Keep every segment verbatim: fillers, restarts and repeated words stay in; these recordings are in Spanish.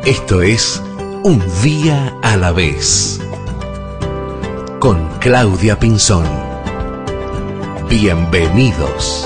Esto es Un Día a la Vez, con Claudia Pinzón. Bienvenidos.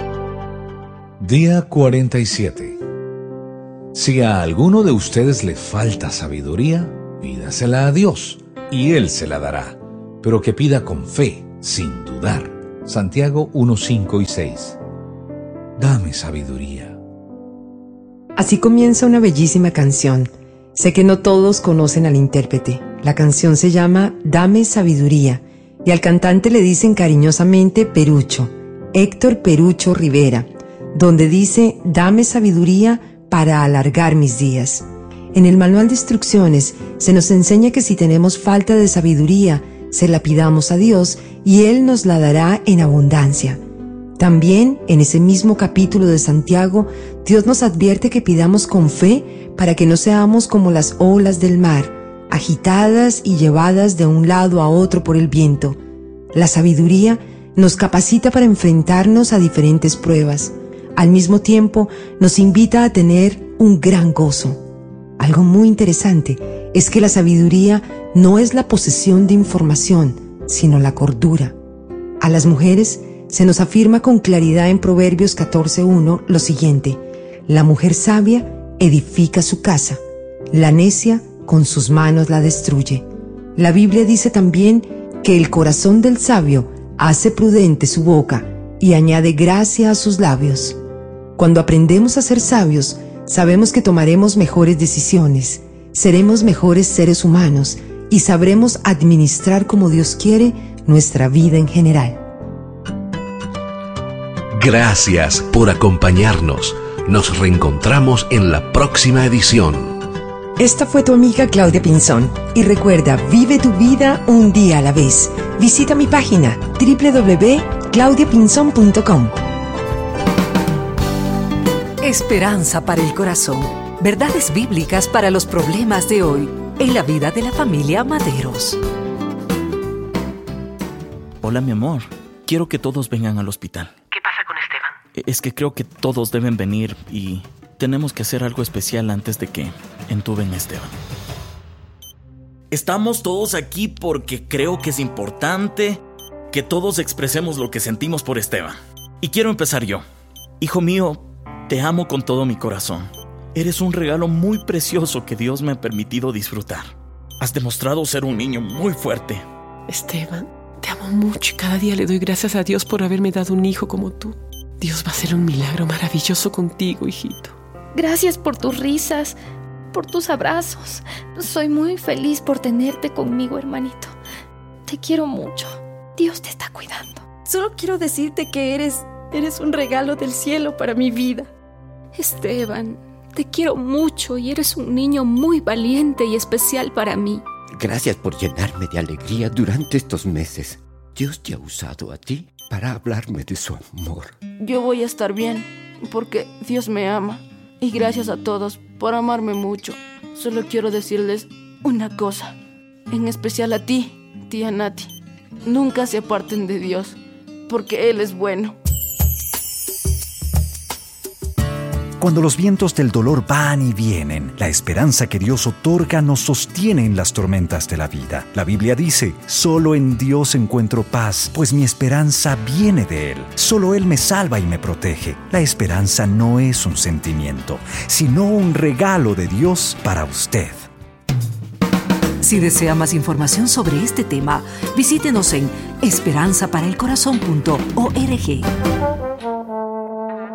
Día cuarenta y siete. Si a alguno de ustedes le falta sabiduría, pídasela a Dios, y Él se la dará, pero que pida con fe, sin dudar. Santiago uno, cinco y seis. Dame sabiduría. Así comienza una bellísima canción. Sé que no todos conocen al intérprete. La canción se llama Dame sabiduría, y al cantante le dicen cariñosamente Perucho, Héctor Perucho Rivera, donde dice: dame sabiduría para alargar mis días. En el manual de instrucciones se nos enseña que si tenemos falta de sabiduría, se la pidamos a Dios y Él nos la dará en abundancia. También, en ese mismo capítulo de Santiago, Dios nos advierte que pidamos con fe para que no seamos como las olas del mar, agitadas y llevadas de un lado a otro por el viento. La sabiduría nos capacita para enfrentarnos a diferentes pruebas. Al mismo tiempo, nos invita a tener un gran gozo. Algo muy interesante es que la sabiduría no es la posesión de información, sino la cordura. A las mujeres se nos afirma con claridad en Proverbios catorce uno lo siguiente: la mujer sabia edifica su casa, la necia con sus manos la destruye. La Biblia dice también que el corazón del sabio hace prudente su boca y añade gracia a sus labios. Cuando aprendemos a ser sabios, sabemos que tomaremos mejores decisiones, seremos mejores seres humanos y sabremos administrar como Dios quiere nuestra vida en general. Gracias por acompañarnos. Nos reencontramos en la próxima edición. Esta fue tu amiga Claudia Pinzón. Y recuerda, vive tu vida un día a la vez. Visita mi página doble u doble u doble u punto claudia pinzón punto com. Esperanza para el corazón. Verdades bíblicas para los problemas de hoy en la vida de la familia Maderos. Hola, mi amor. Quiero que todos vengan al hospital. ¿Qué pasa con Esteban? Es que creo que todos deben venir y tenemos que hacer algo especial antes de que entuben a Esteban. Estamos todos aquí porque creo que es importante que todos expresemos lo que sentimos por Esteban. Y quiero empezar yo. Hijo mío, te amo con todo mi corazón. Eres un regalo muy precioso que Dios me ha permitido disfrutar. Has demostrado ser un niño muy fuerte. Esteban, te amo mucho y cada día le doy gracias a Dios por haberme dado un hijo como tú. Dios va a hacer un milagro maravilloso contigo, hijito. Gracias por tus risas, por tus abrazos. Soy muy feliz por tenerte conmigo, hermanito. Te quiero mucho. Dios te está cuidando. Solo quiero decirte que eres, eres un regalo del cielo para mi vida. Esteban, te quiero mucho y eres un niño muy valiente y especial para mí. Gracias por llenarme de alegría durante estos meses. Dios te ha usado a ti para hablarme de su amor. Yo voy a estar bien, porque Dios me ama. Y gracias a todos por amarme mucho. Solo quiero decirles una cosa, en especial a ti, tía Nati. Nunca se aparten de Dios, porque Él es bueno. Cuando los vientos del dolor van y vienen, la esperanza que Dios otorga nos sostiene en las tormentas de la vida. La Biblia dice: solo en Dios encuentro paz, pues mi esperanza viene de Él. Solo Él me salva y me protege. La esperanza no es un sentimiento, sino un regalo de Dios para usted. Si desea más información sobre este tema, visítenos en esperanza para el corazón punto org.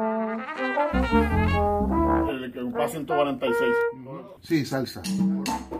El ciento cuarenta y seis. Sí, salsa.